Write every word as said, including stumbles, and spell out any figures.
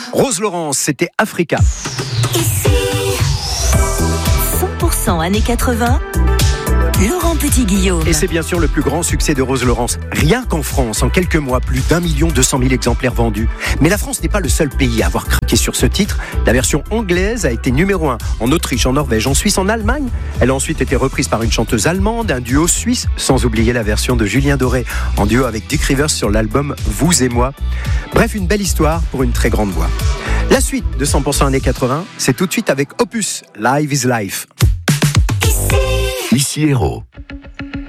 Rose Laurence, c'était Africa. Ici, cent pour cent années quatre-vingts, Laurent Petit-Guillaume. Et c'est bien sûr le plus grand succès de Rose Laurence. Rien qu'en France, en quelques mois, plus d'un million deux cent mille exemplaires vendus. Mais la France n'est pas le seul pays à avoir craqué sur ce titre. La version anglaise a été numéro un en Autriche, en Norvège, en Suisse, en Allemagne. Elle a ensuite été reprise par une chanteuse allemande, un duo suisse, sans oublier la version de Julien Doré, en duo avec Dick Rivers sur l'album Vous et moi. Bref, une belle histoire pour une très grande voix. La suite de cent pour cent années quatre-vingts, c'est tout de suite avec Opus, Live is Life. Ici, Ici Héros.